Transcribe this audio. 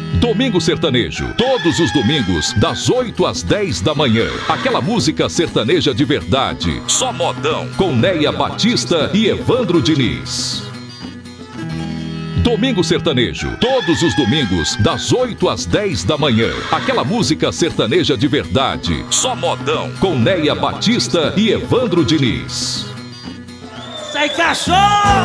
Domingo Sertanejo, todos os domingos, das 8 às 10 da manhã. Aquela música sertaneja de verdade, só modão, com Neia Batista e Evandro Diniz. Domingo Sertanejo, todos os domingos, das 8 às 10 da manhã. Aquela música sertaneja de verdade, só modão, com Neia Batista e Evandro Diniz. Sai cachorro!